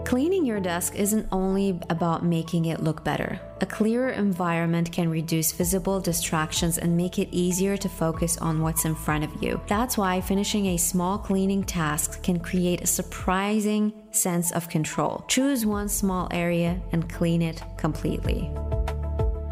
Cleaning your desk isn't only about making it look better. A clearer environment can reduce visible distractions and make it easier to focus on what's in front of you. That's why finishing a small cleaning task can create a surprising sense of control. Choose one small area and clean it completely.